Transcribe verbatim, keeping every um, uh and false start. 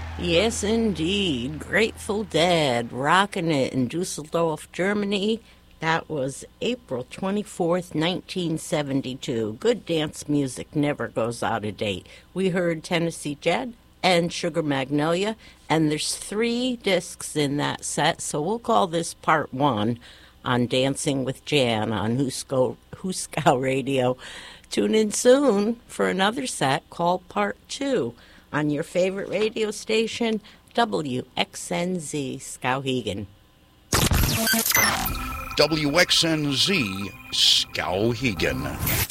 Yes, indeed. Grateful Dead, rocking it in Dusseldorf, Germany. That was April twenty-fourth, nineteen seventy-two. Good dance music never goes out of date. We heard Tennessee Jed and Sugar Magnolia, and there's three discs in that set, so we'll call this part one on Dancing with Jan on Husko, Huskow Radio. Tune in soon for another set called part two on your favorite radio station, W X N Z Skowhegan. W X N Z Skowhegan.